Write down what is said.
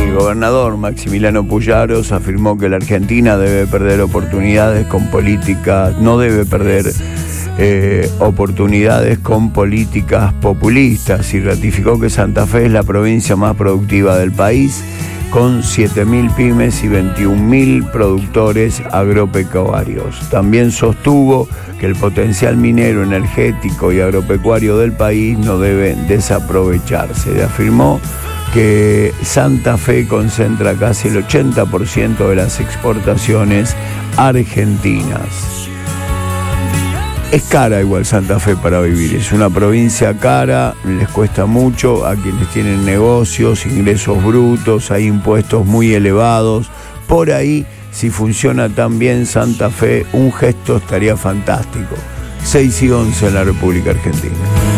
El gobernador Maximiliano Pullaros afirmó que la Argentina debe perder oportunidades con políticas, no debe perder oportunidades con políticas populistas, y ratificó que Santa Fe es la provincia más productiva del país, con 7.000 pymes y 21.000 productores agropecuarios. También sostuvo que el potencial minero, energético y agropecuario del país no debe desaprovecharse. Afirmó que Santa Fe concentra casi el 80% de las exportaciones argentinas. Es cara igual Santa Fe para vivir, es una provincia cara, les cuesta mucho a quienes tienen negocios, ingresos brutos, hay impuestos muy elevados. Por ahí, si funciona tan bien Santa Fe, un gesto estaría fantástico. 6 y 11 en la República Argentina.